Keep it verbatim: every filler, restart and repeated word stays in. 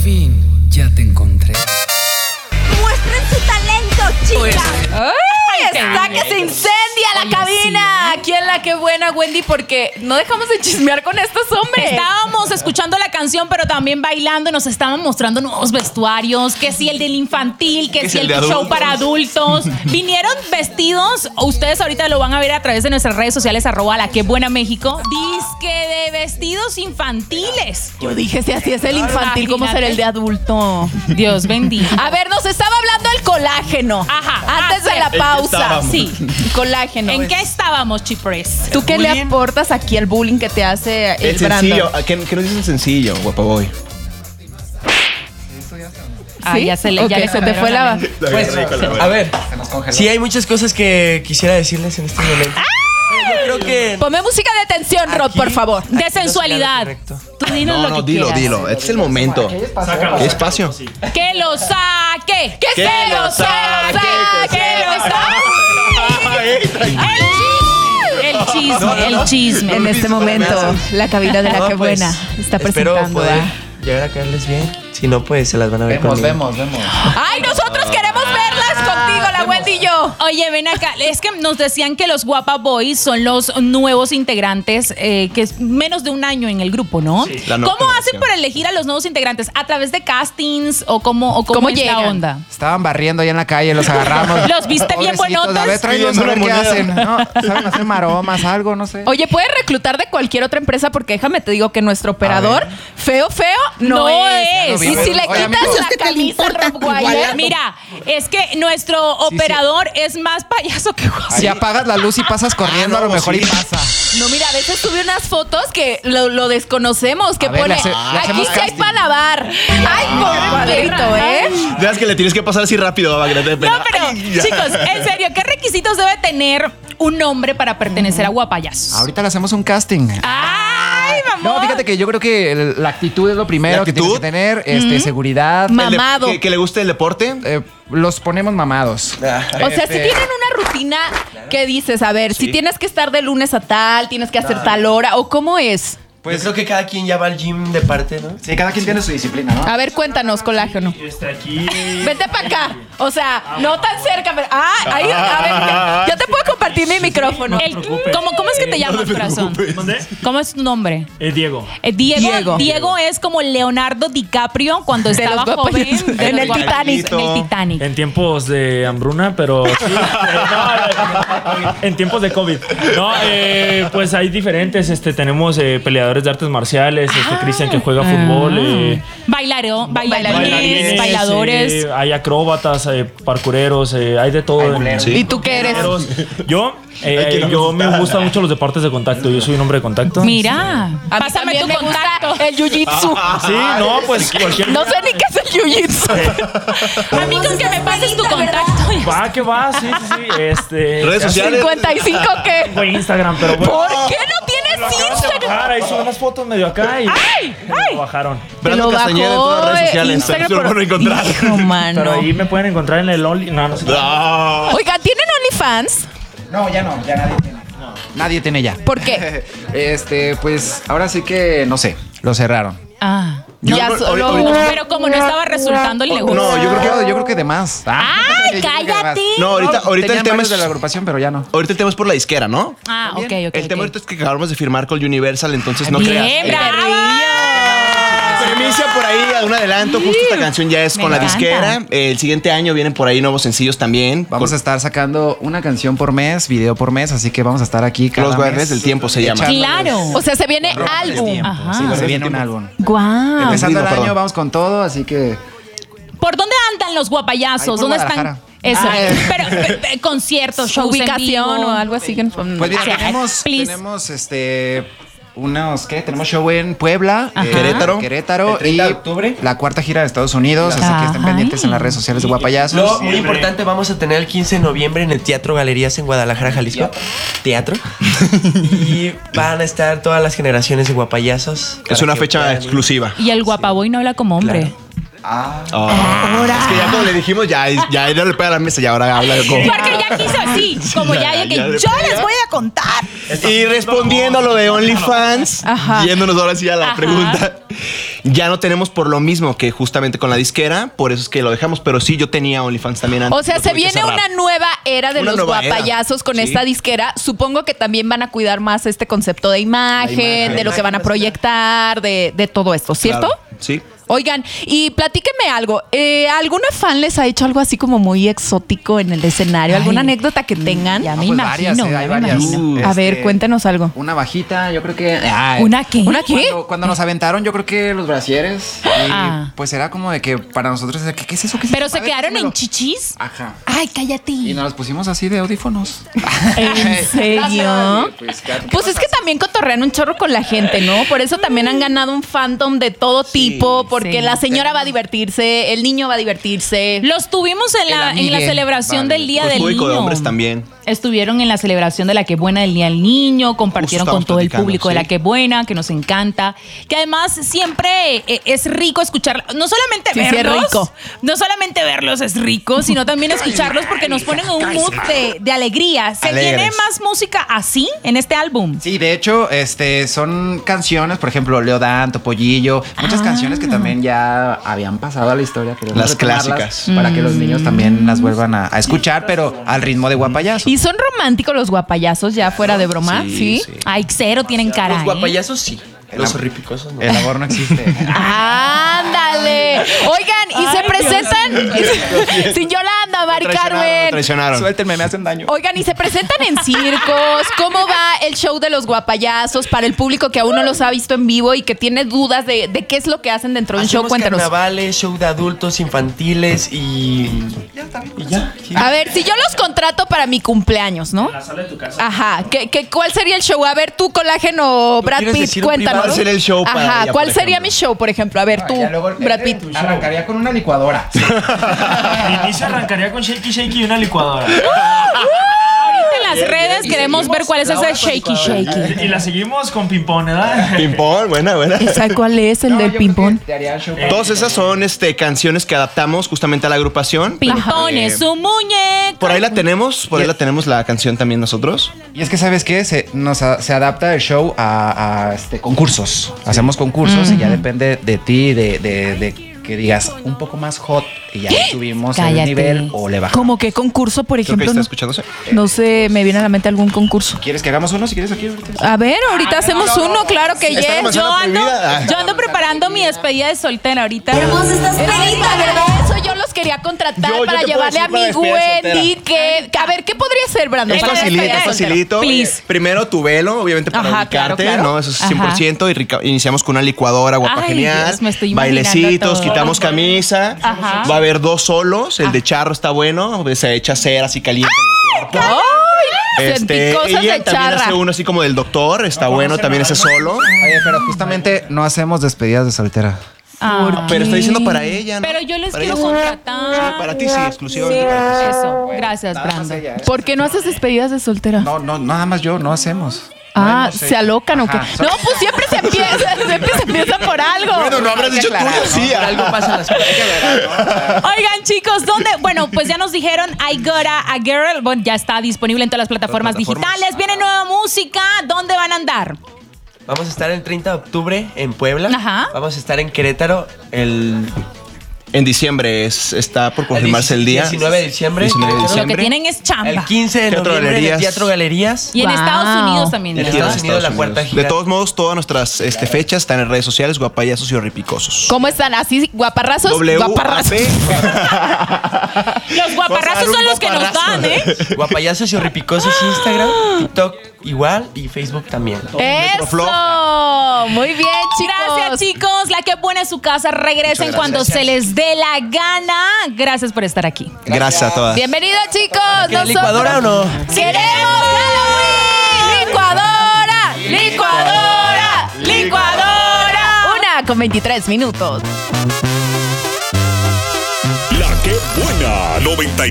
fin, ya te encontré. ¡Muestren su talento, chicas! ¡Ay! Está que se incendia la Oye, cabina. sí. Aquí en La Que Buena, Wendy, porque no dejamos de chismear con estos hombres. Estábamos escuchando la canción, pero también bailando. Nos estaban mostrando nuevos vestuarios. Que si el del infantil, que si el, el show para adultos. Vinieron vestidos. Ustedes ahorita lo van a ver a través de nuestras redes sociales, arroba La Que Buena México. Disque de vestidos infantiles. Yo dije, si así es el infantil, ¿cómo será el de adulto? Dios bendiga. A ver, nos estaba hablando del colágeno. Ajá. Antes Ah, de la sí. pausa. Sí. Colágeno. ¿En qué estábamos, Chipres? ¿Tú qué le aportas aquí al bullying que te hace el El sencillo. Brandon? ¿Qué, qué nos dice el sencillo, Guapaboy? Ah, ya se le, ya Ok, le se te fue la... Pues, a ver, sí hay muchas cosas que quisiera decirles en este momento. Yo creo que... Ponme música de tensión, Rod, Aquí- por favor. De sensualidad. Correcto. Tú dinos No, lo no, que dilo, quieras. dilo. Este es el momento. ¿Qué espacio? Que lo saque. Que, Que se lo lo saque. saque, Que lo saque. El chisme, el chisme. En este momento, la cabina de La No, Que pues, Buena está espero presentando poder a... llegar a caerles bien. Si no, pues se las van a ver Vemos, conmigo. vemos, vemos. ¡Ay, nosotros queremos verlas contigo, la Wendy y yo! Oye, ven acá. Es que nos decían que los Guapa Boys son los nuevos integrantes, eh, que es menos de un año en el grupo, ¿no? Sí, la nueva ¿Cómo hacen generación. para elegir a los nuevos integrantes? ¿A través de castings o cómo, o cómo, ¿Cómo es la llegan? onda? Estaban barriendo ahí en la calle, los agarramos. ¿Los viste bien Pobrecitos, buenotes? A ver, tráenos a ver Pidiendo qué una hacen. No, saben hacer maromas, algo, no sé. Oye, puedes reclutar de cualquier otra empresa porque déjame te digo que nuestro operador, feo, feo, no, No es. es. Y si le Oye, quitas amigos, la camisa Rob Wyatt, Mira, es que nuestro operador es más payaso que guapo. Si apagas la luz y pasas corriendo, Ah, no, a lo mejor sí. y pasa. no, mira, a veces sube unas fotos que lo, lo desconocemos, que A ver, pone, le hace- le aquí hacemos sí hay casting". para lavar. Ay, compadrito, ¿eh? Veas que le tienes que pasar así rápido, va, que no te dé pena. No, pero, Ay, ya. chicos, en serio, ¿qué requisitos debe tener un hombre para pertenecer a Guapayazos? Ahorita le hacemos un casting. ¡Ay, mamón! No, fíjate que yo creo que el- la actitud es lo primero ¿La que tienes actitud? que tener. Este, seguridad. Ma- El de- mamado. que, que le guste el deporte. Eh, los ponemos mamados. O sea, si Este- tienen una rutina que dices, a ver, si tienes que estar de lunes a tal, tienes que hacer tal hora, o cómo es. Pues creo que cada quien ya va al gym de parte, ¿no? Sí, cada quien tiene su disciplina, ¿no? A ver, cuéntanos, colágeno. Este aquí. Vente para acá. O sea, no tan cerca. Pero, ah, ahí, a ver, yo te puedo compartir mi micrófono. El- ¿cómo, ¿Cómo es que te llamas, corazón? ¿Dónde? ¿Cómo es tu nombre? Eh, Diego. Eh, Diego, Diego. Diego. es como Leonardo DiCaprio cuando De estaba los joven. Guapayazos. de En los el Guapayazos. Titanic. En el Titanic. En tiempos de hambruna, pero sí, eh, no, en tiempos de COVID. No, eh, pues hay diferentes. Este, tenemos eh, peleadores de artes marciales, este Cristian que juega fútbol, eh, Bailaro, bailarines, Bailarines, bailadores. eh, hay acróbatas, eh, parkureros, eh, hay de todo. en- Sí. ¿Y tú qué eres? Yo, eh, yo me gustan mucho los deportes de contacto. Yo soy un hombre de contacto. Mira, A mí pásame también tu me gusta contacto. el jiu-jitsu. Sí, no, pues cualquier. No sé ni qué es el jiu-jitsu. A mí con que me pases tu contacto. Va, que va, sí, sí, sí. Este. Redes sociales. ¿cincuenta y cinco qué? Tengo Instagram, pero bueno. ¿Por qué no tienes Instagram? Bajar, ahí suben unas fotos medio acá y ¡Ay! lo bajaron. Brandon Te lo Castañeda en bajó, todas las redes eh, sociales. Instagram Se lo por- van a encontrar. Hijo, mano. Pero ahí me pueden encontrar en el Only. No, no sé. Ah. Oiga, ¿tienen OnlyFans? No, ya no, ya nadie tiene. Nadie tiene ya. ¿Por qué? Este, pues ahora sí que no sé, lo cerraron. Ah. Yo ya creo- solo... ahorita- Pero como no estaba resultando el negocio. No, yo creo que. Yo, yo creo que de más. Ah, ¡Ay, yo creo que de más. cállate! No, ahorita, ahorita Tenían el tema varios es. de la agrupación, pero ya no. Ahorita el tema es por la disquera, ¿no? Ah, ok, ok. El tema ok. ahorita es que acabamos de firmar con Universal, entonces no Bien, creas. brava. Primicia por ahí, a un adelanto. Justo esta canción ya es Me con la encanta. disquera. El siguiente año vienen por ahí nuevos sencillos también. Vamos Con a estar sacando una canción por mes, video por mes, así que vamos a estar aquí cada Los mes. Guardianes del Tiempo se llama. Claro. O sea, se viene Del álbum. tiempo. Ajá. Sí, se viene un álbum. Guau. Empezando el ritmo, año, perdón. vamos con todo, así que ¿Por dónde andan los guapayazos? Ahí por ¿Dónde están? Guadalajara. Eso. Ah, eh. Pero, pe- pe- conciertos, shows Ubicación en vivo. o algo así. Que, pues mira, O sea, tenemos, please. tenemos este unos ¿qué? Tenemos show en Puebla, Ajá. Querétaro. Querétaro El treinta y de octubre. la cuarta gira de Estados Unidos, así que estén Ay. pendientes en las redes sociales de Guapayazos. Lo muy importante, vamos a tener el quince de noviembre en el Teatro Galerías en Guadalajara, Jalisco. Teatro. Y van a estar todas las generaciones de guapayazos. Es para una que fecha puedan ir. exclusiva. Y el guapaboy no habla como hombre. Claro. Ah. Es que ya cuando le dijimos, ya, ya no le pega a la mesa y ahora habla como. Porque ya quiso así, como ya, ya que ya le yo pega. les voy a contar. Y respondiendo a lo de OnlyFans, Ajá. yéndonos ahora sí a la Ajá. pregunta. Ya no tenemos por lo mismo que justamente con la disquera, por eso es que lo dejamos. Pero sí, yo tenía OnlyFans también antes. O sea, lo se tuve que viene cerrar. una nueva era de Una los nueva era. guapayazos con Sí. esta disquera. Supongo que también van a cuidar más este concepto de imagen, imagen. de lo que van a proyectar, de, de todo esto, ¿cierto? Claro, sí. Oigan, y platíquenme algo. Eh, ¿Alguna fan les ha hecho algo así como muy exótico en el escenario? ¿Alguna Ay, anécdota que tengan? Ya Ah, me pues imagino, varias, eh, ya hay me varias. imagino. Uh, A ver, este, cuéntenos algo. Una bajita, yo creo que. ah, ¿Una qué? ¿Una qué? Cuando, cuando nos aventaron, yo creo que los brasieres. Y Ah. pues era como de que para nosotros, ¿qué, qué es eso? ¿Qué es Pero eso? se A ver, quedaron dímelo. en chichis. Ajá. Ay, cállate. Y nos los pusimos así de audífonos. ¿En serio? Pues, ¿qué- qué Pues es que también cotorrean un chorro con la gente, ¿no? Por eso también han ganado un fandom de todo tipo, porque sí. la señora va a divertirse, el niño va a divertirse. Los tuvimos en El la, en la amigue. celebración Vale. del Día Pues del público Niño. de hombres también. Estuvieron en la celebración de la que buena del Día del Niño, compartieron Justo con estamos todo el platicando, público de sí. la que buena, que nos encanta. Que además siempre eh, es rico escuchar, no solamente Sí, sí, es verlos, rico. no solamente verlos es rico, sino también escucharlos porque nos ponen en un mood de, de alegría. ¿Se Alegres. tiene más música así en este álbum? Sí, de hecho, este son canciones, por ejemplo, Leodán, Topollillo, muchas Ah. canciones que también ya habían pasado a la historia. queremos Las retomarlas clásicas. Para que los niños también las vuelvan a, a escuchar, pero al ritmo de guapayazo. ¿Y son románticos los guapayazos ya fuera de broma? Sí. Sí, sí. Ay, cero tienen cara. Los ¿eh? guapayazos sí. Los horripicosos no. El amor no existe. ¡Ándale! Oigan, y se Ay, presentan. Sin Yolanda, Mari Traicionaron, Carmen. traicionaron. Suéltenme, me hacen daño. Oigan, y se presentan en circos. ¿Cómo va el show de los guapayazos para el público que aún no los ha visto en vivo y que tiene dudas de, de qué es lo que hacen dentro de un show? Hacemos Cuéntanos. carnavales, show de adultos, infantiles y... Y ya. sí. A ver, si yo los contrato para mi cumpleaños, ¿no? En la sala de tu casa. Aja, ¿qué, qué, ¿cuál sería el show? A ver, tú, Colágeno, Brad quieres Pitt, decir un cuéntanos. privado? ¿Cuál sería el show para Ajá, ella, ¿cuál por sería ejemplo? mi show, por ejemplo? A ver, tú, Ya luego, Brad este, Pitt. arrancaría con una licuadora. Al inicio arrancaría con Shakey Shakey y una licuadora. En las redes queremos ver cuál es ese shaky shaky. Y la seguimos con ping-pong, ¿verdad? Ping-pong, buena, buena. ¿Sabes cuál es el No, del yo creo ping-pong? que te haría show. Todas esas son este, canciones que adaptamos justamente a la agrupación. Ping-pong es su muñeca. Por ahí la tenemos, por ahí la tenemos la canción también nosotros. Y es que, ¿sabes qué? Se, nos a- se adapta el show a, a, este, concursos. Hacemos concursos y ya depende de ti, de, de, de que digas un poco más hot y ya le subimos Cállate. el nivel o le bajamos. ¿Cómo qué concurso, por Creo que ejemplo? está No, escuchándose. no sé, me viene a la mente algún concurso. ¿Quieres que hagamos uno? Si quieres aquí ahorita. A ver, ahorita hacemos uno, claro que Está yes. como Yo ando, prohibida. Ah. yo ando preparando mi despedida de soltera ahorita. Hermosa estás Ahorita, ¿verdad? Eso yo los quería contratar Yo- yo para te puedo llevarle a decir para mi despedida de Wendy. Que, que- a ver, ¿qué podría ser, Brandon? Es para facilito, despedida es de soltero? facilito. Please. Primero tu velo, obviamente para Ajá, ubicarte, claro, claro. ¿no? Eso es Ajá. cien por ciento. Y rica- iniciamos con una licuadora guapa Ay, genial. Dios, me estoy imaginando Bailecitos, todo. quitamos camisa. Ajá. Va a haber dos solos. El de charro está bueno. Se echa cera así caliente. ¡Ay! Sentí cosas ella de también charra. hace uno así como del doctor. Está bueno también ese solo. Oye, pero justamente no hacemos despedidas de soltera. Ah, Pero está diciendo para ella, ¿no? pero yo les Para quiero ella. contratar. Ah, para ti sí, exclusivamente para ti sí. Eso, gracias, Nada más Brandon. ella, ¿eh? ¿Por qué no haces despedidas de soltera? No, no, nada más yo, no hacemos. Ah, No, no sé. ¿se alocan o qué? Ajá. No, pues siempre se empieza, siempre se empieza por algo. Bueno, no habrás Hay que dicho tú, aclarar, yo sí. ¿no? ah. Algo pasa en las cosas. Oigan, chicos, ¿dónde? Bueno, pues ya nos dijeron I Gotta a Girl. Bueno, ya está disponible en todas las plataformas, Las plataformas. digitales. Viene nueva música. ¿Dónde van a andar? Vamos a estar el treinta de octubre en Puebla. Ajá. Vamos a estar en Querétaro el En diciembre es, está por confirmarse el día. diecinueve de diciembre. diecinueve de Lo que diciembre. tienen es chamba. El quince de Teatro noviembre en Galerías. el Teatro Galerías. Y en Wow. Estados Unidos también. En ¿verdad? Estados Unidos, la puerta De gira. todos modos, todas nuestras este, fechas están en redes sociales, guapayazos y horripicosos. ¿Cómo están? ¿Así guaparrazos? W Guaparrazos. A P. Los guaparrazos son los que nos dan, ¿eh? Guapayazos y horripicosos Instagram, TikTok igual y Facebook también. Metroflog. ¡Eso! Muy bien, chicos. Gracias, chicos. La que buena es su casa. Regresen Muchas cuando gracias. se les dé la gana. Gracias por estar aquí. Gracias a todas. Bienvenidos, chicos. ¿Quieres licuadora o no? ¡Queremos Halloween! ¡Licuadora! ¡Licuadora! ¡Licuadora! Una con veintitrés minutos. La que buena noventa y